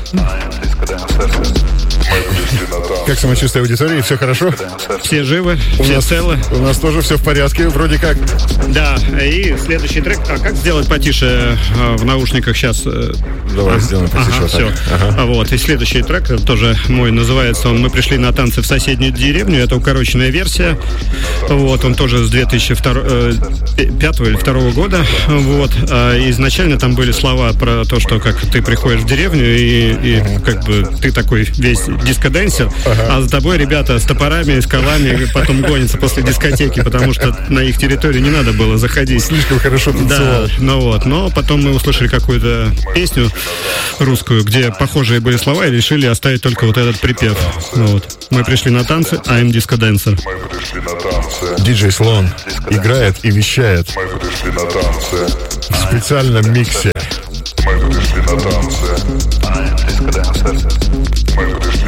Как самочувствие аудитории? Все хорошо? Все живы, все целы. У нас тоже все в порядке, вроде как. Да, и следующий трек. А как сделать потише в наушниках сейчас? Давай сделаем потише. Все. Вот, и следующий трек, тоже мой, называется он «Мы пришли на танцы в соседнюю деревню». Это укороченная версия. Вот, он тоже с 2005 или 2002 года. Вот. Изначально там были слова про то, что как ты приходишь в деревню и как бы ты такой весь дискоденсер, а за тобой ребята с топорами, с колами потом гонятся после дискотеки, потому что на их территорию не надо было заходить. Слишком хорошо танцевал. Да, ну вот. Но потом мы услышали какую-то песню русскую, где похожие были слова, и решили оставить только вот этот припев. Вот. Мы пришли на танцы, I'm Disco Dancer. Диджей Слон играет и вещает в специальном миксе. Мы пришли на танцы. I'm Disco Dancer. Мы пришли